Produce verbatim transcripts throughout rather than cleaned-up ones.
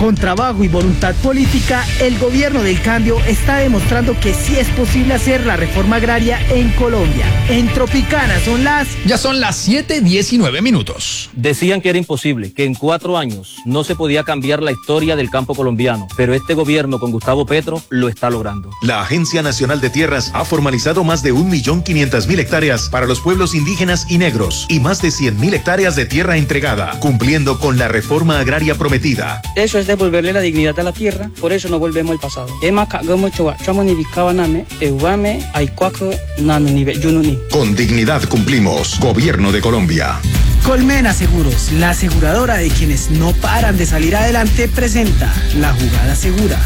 Con trabajo y voluntad política, el gobierno del cambio está demostrando que sí es posible hacer la reforma agraria en Colombia. En Tropicana son las... Ya son las siete diecinueve minutos. Decían que era imposible, que en cuatro años no se podía cambiar la historia del campo colombiano, pero este gobierno con Gustavo Petro lo está logrando. La Agencia Nacional de Tierras ha formalizado más de un millón quinientas mil hectáreas para los pueblos indígenas y negros y más de cien mil hectáreas de tierra entregada, cumpliendo con la reforma agraria prometida. Eso es devolverle la dignidad a la tierra, por eso no volvemos al pasado. Con dignidad cumplimos. Gobierno de Colombia. Colmena Seguros, la aseguradora de quienes no paran de salir adelante, presenta La Jugada Segura.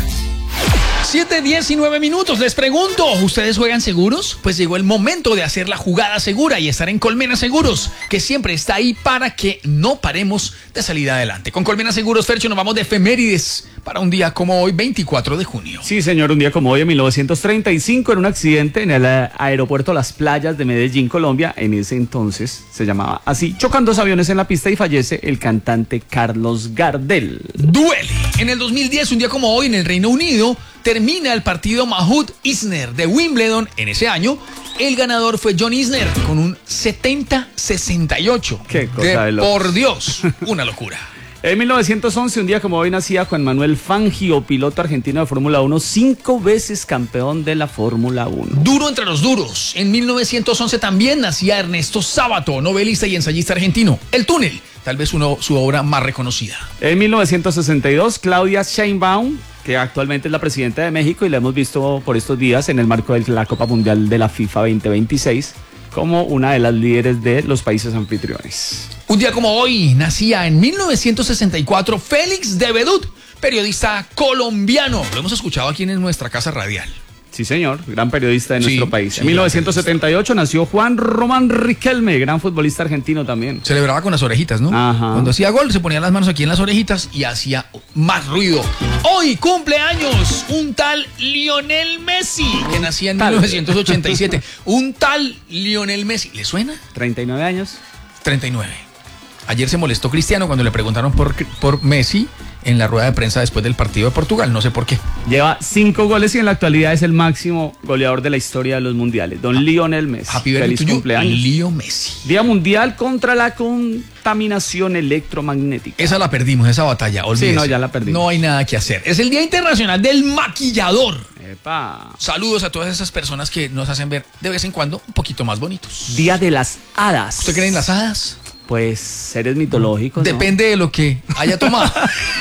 siete diecinueve minutos, les pregunto, ¿ustedes juegan seguros? Pues llegó el momento de hacer la jugada segura y estar en Colmena Seguros, que siempre está ahí para que no paremos de salir adelante. Con Colmena Seguros, Fercho, nos vamos de efemérides para un día como hoy, veinticuatro de junio. Sí, señor, un día como hoy, en mil novecientos treinta y cinco, en un accidente en el aeropuerto Las Playas de Medellín, Colombia, en ese entonces se llamaba así, chocan dos aviones en la pista y fallece el cantante Carlos Gardel. Duele. En el dos mil diez, un día como hoy, en el Reino Unido, termina el partido Mahmoud Isner de Wimbledon. En ese año, el ganador fue John Isner con un setenta sesenta y ocho. Qué cosa de locos. Por Dios, una locura. En mil novecientos once, un día como hoy, nacía Juan Manuel Fangio, piloto argentino de Fórmula uno, cinco veces campeón de la Fórmula uno. Duro entre los duros. En mil novecientos once también nacía Ernesto Sábato, novelista y ensayista argentino. El Túnel, tal vez uno, su obra más reconocida. En mil novecientos sesenta y dos, Claudia Sheinbaum, que actualmente es la presidenta de México y la hemos visto por estos días en el marco de la Copa Mundial de la FIFA veinte veintiséis, como una de las líderes de los países anfitriones. Un día como hoy nacía en mil novecientos sesenta y cuatro Félix de Bedut, periodista colombiano. Lo hemos escuchado aquí en nuestra casa radial. Sí, señor, gran periodista de nuestro sí, país. Sí, en mil novecientos setenta y ocho nació Juan Román Riquelme, gran futbolista argentino también. Celebraba con las orejitas, ¿no? Ajá. Cuando hacía gol se ponía las manos aquí en las orejitas y hacía más ruido. Hoy cumpleaños un tal Lionel Messi, que nacía en mil novecientos ochenta y siete. Un tal Lionel Messi. ¿Le suena? treinta y nueve años. treinta y nueve. Ayer se molestó Cristiano cuando le preguntaron por, por Messi en la rueda de prensa después del partido de Portugal, no sé por qué. Lleva cinco goles y en la actualidad es el máximo goleador de la historia de los mundiales, don Lionel Messi. Happy birthday Feliz to you, cumpleaños. Leo Messi. Día Mundial contra la contaminación electromagnética. Esa la perdimos, esa batalla, olvídese. Sí, no, ya la perdimos. No hay nada que hacer. Es el Día Internacional del Maquillador. Epa. Saludos a todas esas personas que nos hacen ver de vez en cuando un poquito más bonitos. Día de las hadas. ¿Usted cree en las hadas? Pues seres mitológicos, ¿no? Depende de lo que haya tomado.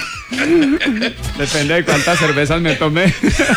Depende de cuántas cervezas me tomé.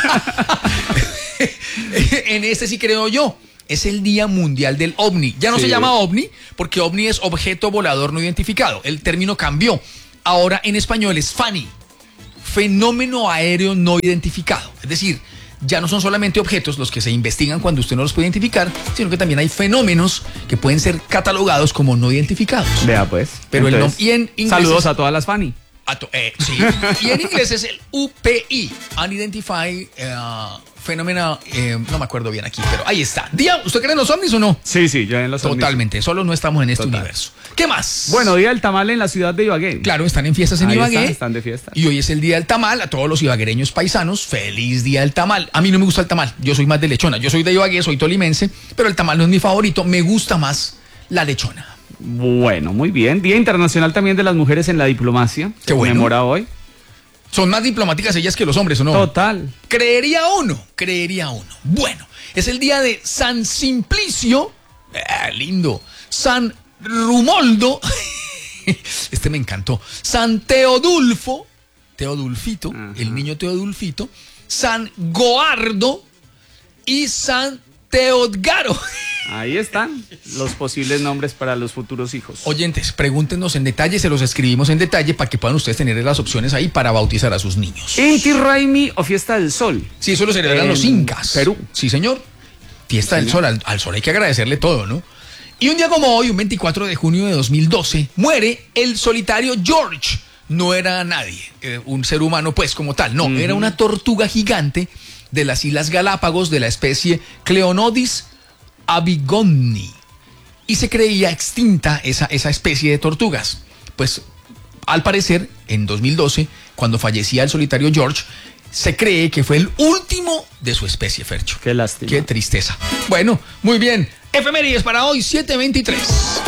En este sí creo yo. Es el Día Mundial del OVNI. Ya no Sí. se llama OVNI porque OVNI es objeto volador no identificado. El término cambió. Ahora en español es FANI, fenómeno aéreo no identificado. Es decir, ya no son solamente objetos los que se investigan cuando usted no los puede identificar, sino que también hay fenómenos que pueden ser catalogados como no identificados. Vea pues. Pero el Entonces, nom- y en inglés saludos es- a todas las Fanny. A to- eh, sí. Y en inglés es el U P I, Unidentified uh, Phenomena, eh, no me acuerdo bien aquí, pero ahí está. Día, ¿usted cree en los ovnis o no? Sí, sí, yo en los ovnis. Totalmente, solo no estamos en este Total. universo. ¿Qué más? Bueno, Día del Tamal en la ciudad de Ibagué. Claro, están en fiestas en Ahí Ibagué. están, están de fiesta. Y hoy es el Día del Tamal. A todos los ibaguereños paisanos, feliz Día del Tamal. A mí no me gusta el tamal, yo soy más de lechona. Yo soy de Ibagué, soy tolimense, pero el tamal no es mi favorito. Me gusta más la lechona. Bueno, muy bien. Día Internacional también de las Mujeres en la Diplomacia. Qué Se bueno. conmemora hoy. Son más diplomáticas ellas que los hombres, ¿o no? Total. Creería uno, creería uno. Bueno, es el día de San Simplicio, eh, lindo, San Rumoldo, este me encantó, San Teodulfo, Teodulfito, Ajá. el niño Teodulfito, San Goardo y San Teodgaro. Ahí están los posibles nombres para los futuros hijos. Oyentes, pregúntenos en detalle, se los escribimos en detalle para que puedan ustedes tener las opciones ahí para bautizar a sus niños. Inti Raymi o Fiesta del Sol. Sí, eso lo celebran En los incas. Perú. Sí, señor. Fiesta del Sol. Al, al sol hay que agradecerle todo, ¿no? Y un día como hoy, un veinticuatro de junio de dos mil doce, muere el solitario George. No era nadie, eh, un ser humano pues como tal. No, Uh-huh. era una tortuga gigante de las Islas Galápagos de la especie Cleonodis abigoni. Y se creía extinta esa, esa especie de tortugas. Pues al parecer, en dos mil doce, cuando fallecía el solitario George, se cree que fue el último de su especie, Fercho. Qué lástima. Qué tristeza. Bueno, muy bien. Efemérides para hoy, siete veintitrés.